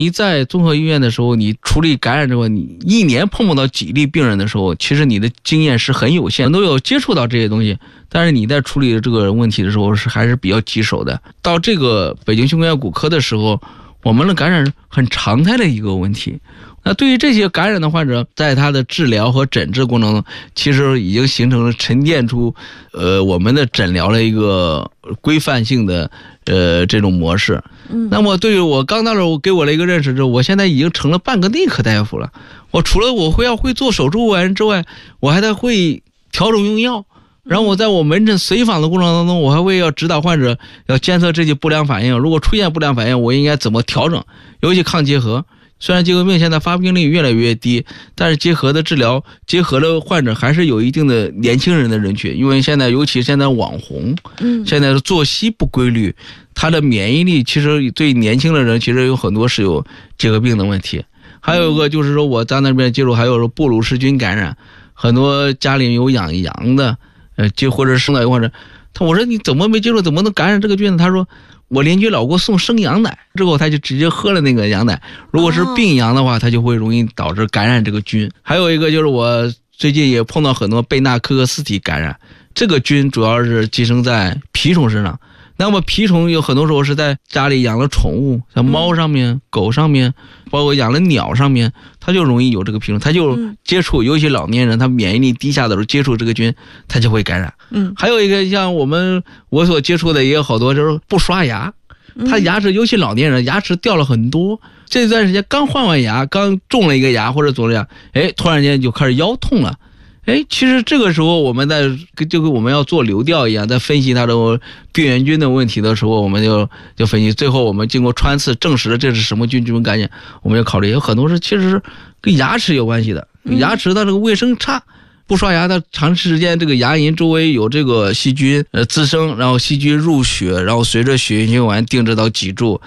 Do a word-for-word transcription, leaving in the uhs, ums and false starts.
你在综合医院的时候，你处理感染之后，你一年碰不到几例病人的时候，其实你的经验是很有限，都有接触到这些东西，但是你在处理这个问题的时候是还是比较棘手的。到这个北京胸腔骨科的时候，我们的感染很常态的一个问题。那对于这些感染的患者，在他的治疗和诊治过程中，其实已经形成了沉淀出呃我们的诊疗的一个规范性的呃这种模式。嗯，那么对于我刚到这我给我了一个认识之后，我现在已经成了半个内科大夫了。我除了我会要会做手术完之外，我还得会调整用药，然后我在我门诊随访的过程当中，我还会要指导患者要监测这些不良反应，如果出现不良反应，我应该怎么调整，尤其抗结核。虽然结核病现在发病率越来越低，但是结核的治疗，结核的患者还是有一定的年轻人的人群，因为现在尤其现在网红，嗯，现在的作息不规律，他的免疫力其实对年轻的人其实有很多是有结核病的问题。还有一个就是说我在那边接触，还有说布鲁氏菌感染，很多家里有养羊的，呃，就或者生了一患者，他我说你怎么没接触，怎么能感染这个菌呢？他说我邻居老给我送生羊奶，之后他就直接喝了那个羊奶，如果是病羊的话，他就会容易导致感染这个菌。还有一个就是我最近也碰到很多贝纳科克斯体感染，这个菌主要是寄生在蜱虫身上。那么蜱虫有很多时候是在家里养了宠物，像猫上面、嗯、狗上面，包括养了鸟上面，它就容易有这个蜱虫，它就接触，尤其老年人他免疫力低下的时候接触这个菌，他就会感染。嗯，还有一个像我们我所接触的也有好多就是不刷牙，他牙齿尤其老年人牙齿掉了很多，这段时间刚换完牙，刚种了一个牙或者做了牙，哎，突然间就开始腰痛了。哎，其实这个时候我们在就跟我们要做流调一样，在分析它的病原菌的问题的时候，我们就就分析，最后我们经过穿刺证实了这是什么菌菌感染，我们要考虑有很多是其实是跟牙齿有关系的，牙齿它这个卫生差。不刷牙，它长时间这个牙龈周围有这个细菌呃滋生，然后细菌入血，然后随着血液循环定制到脊柱，